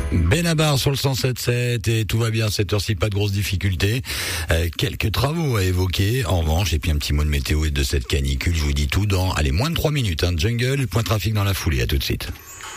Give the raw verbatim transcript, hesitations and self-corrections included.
Benabar sur le cent sept sept et tout va bien, cette heure-ci, pas de grosses difficultés. Euh, quelques travaux à évoquer, en revanche, et puis un petit mot de météo et de cette canicule, je vous dis tout dans, allez, moins de trois minutes, hein, jungle, point trafic dans la foulée, à tout de suite.